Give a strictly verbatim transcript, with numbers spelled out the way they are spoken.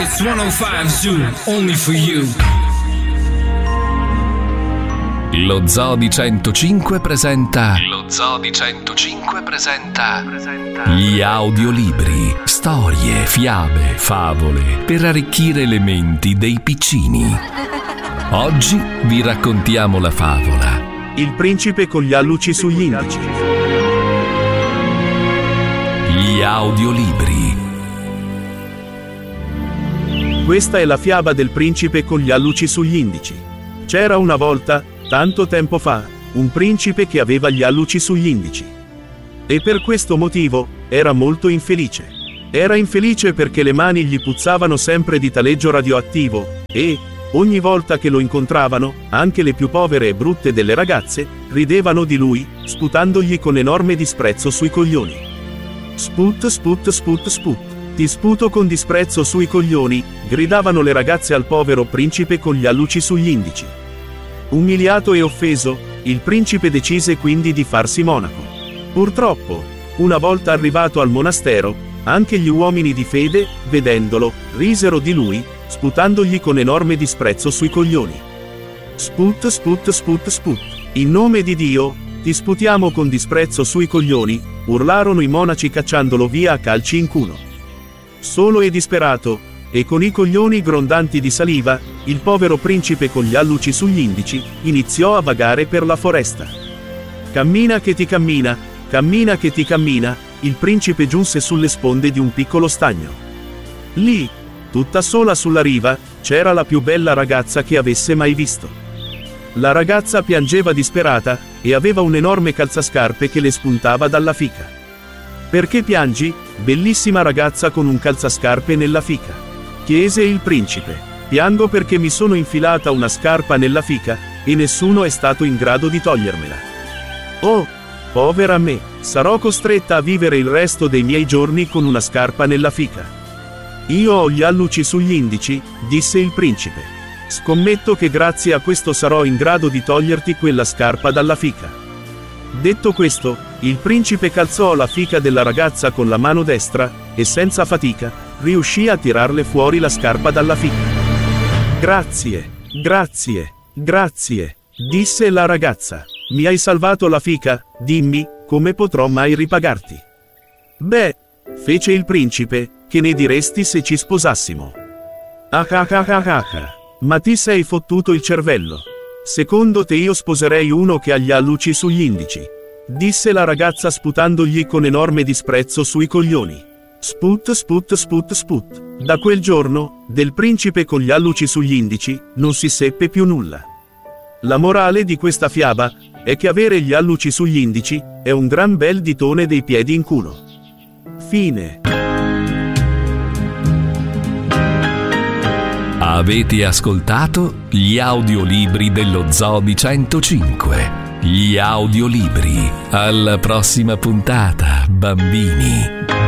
It's centocinque Zoo, only for you. Lo Zoo di centocinque presenta Lo Zoo di centocinque presenta gli audiolibri, storie, fiabe, favole per arricchire le menti dei piccini. Oggi vi raccontiamo la favola Il principe con gli alluci sugli indici. Gli audiolibri. Questa è la fiaba del principe con gli alluci sugli indici. C'era una volta, tanto tempo fa, un principe che aveva gli alluci sugli indici. E per questo motivo, era molto infelice. Era infelice perché le mani gli puzzavano sempre di taleggio radioattivo, e, ogni volta che lo incontravano, anche le più povere e brutte delle ragazze, ridevano di lui, sputandogli con enorme disprezzo sui coglioni. Sput, sput, sput, sput. Ti sputo con disprezzo sui coglioni, gridavano le ragazze al povero principe con gli alluci sugli indici. Umiliato e offeso, il principe decise quindi di farsi monaco. Purtroppo, una volta arrivato al monastero, anche gli uomini di fede, vedendolo, risero di lui, sputandogli con enorme disprezzo sui coglioni. Sput, sput, sput, sput. In nome di Dio, ti sputiamo con disprezzo sui coglioni, urlarono i monaci cacciandolo via a calci in culo. Solo e disperato, e con i coglioni grondanti di saliva, il povero principe con gli alluci sugli indici, iniziò a vagare per la foresta. Cammina che ti cammina, cammina che ti cammina, il principe giunse sulle sponde di un piccolo stagno. Lì, tutta sola sulla riva, c'era la più bella ragazza che avesse mai visto. La ragazza piangeva disperata, e aveva un enorme calzascarpe che le spuntava dalla fica. Perché piangi, bellissima ragazza con un calzascarpe nella fica? Chiese il principe. Piango perché mi sono infilata una scarpa nella fica, e nessuno è stato in grado di togliermela. Oh, povera me, sarò costretta a vivere il resto dei miei giorni con una scarpa nella fica. Io ho gli alluci sugli indici, disse il principe. Scommetto che grazie a questo sarò in grado di toglierti quella scarpa dalla fica. Detto questo, il principe calzò la fica della ragazza con la mano destra, e senza fatica, riuscì a tirarle fuori la scarpa dalla fica. Grazie, grazie, grazie, disse la ragazza. Mi hai salvato la fica, dimmi, come potrò mai ripagarti? Beh, fece il principe, che ne diresti se ci sposassimo? Ah ah ah ah ah ah, ma ti sei fottuto il cervello. Secondo te io sposerei uno che ha gli alluci sugli indici? Disse la ragazza sputandogli con enorme disprezzo sui coglioni. Sput, sput, sput, sput. Da quel giorno, del principe con gli alluci sugli indici, non si seppe più nulla. La morale di questa fiaba è che avere gli alluci sugli indici è un gran bel ditone dei piedi in culo. Fine. Avete ascoltato gli audiolibri dello Zoo di centocinque. Gli audiolibri. Alla prossima puntata, bambini.